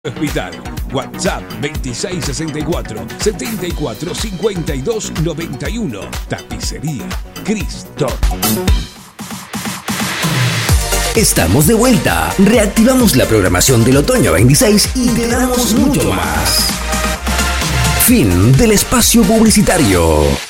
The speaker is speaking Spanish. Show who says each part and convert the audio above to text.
Speaker 1: Hospital. WhatsApp 2664-745291. Tapicería Cristo.
Speaker 2: Estamos de vuelta. Reactivamos la programación del otoño 26 y te damos mucho más. Fin del espacio publicitario.